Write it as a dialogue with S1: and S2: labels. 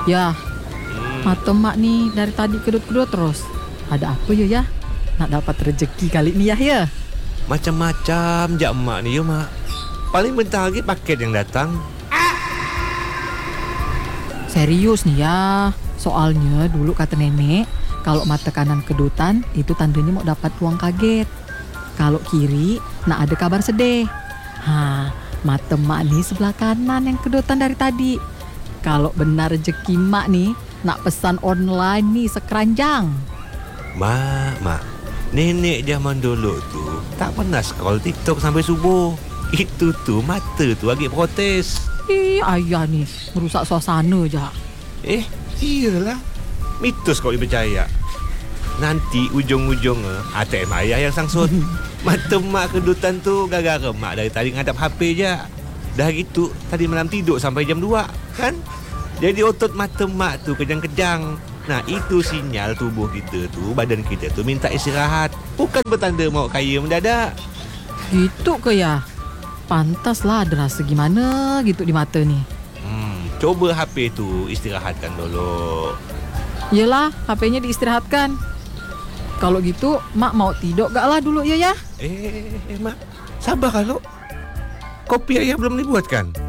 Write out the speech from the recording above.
S1: Ya, mata mak ni dari tadi kedut-kedut terus. Ada apa ya? Nak dapat rezeki kali ni ya?
S2: Macam-macam je emak ni ya mak. Paling bentar lagi paket yang datang.
S1: Serius nih ya. Soalnya dulu kata nenek, kalau mata kanan kedutan itu tandanya mau dapat uang kaget. Kalau kiri nak ada kabar sedih. Mata mak nih sebelah kanan yang kedutan dari tadi. Kalau benar rezeki mak nih, nak pesan online nih sekeranjang.
S2: Mak, nenek zaman dulu tu tak pernah scroll TikTok sampai subuh. Itu tu mata tu lagi protes.
S1: Ayah nih merusak suasana je.
S2: Iyalah. Mitos kau dipercaya. Nanti ujung-ujungnya ATM ayah yang sangsut. Mata mak kedutan tu gara-gara mak dari tadi ngadap HP je. Dah gitu tadi malam tidur sampai jam 2 kan. Jadi otot mata mak tu kejang-kejang. Nah itu sinyal tubuh kita tu, badan kita tu minta istirahat. Bukan bertanda mau kaya mendadak.
S1: Gitu ke ya? Pantaslah ada rasa gimana gitu di mata ni.
S2: Coba HP tu istirahatkan dulu.
S1: Yelah, HP-nya diistirahatkan. Kalau gitu, mak mau tidur gak lah dulu ya?
S2: Mak, sabar kalau. Kopi ayah belum dibuatkan.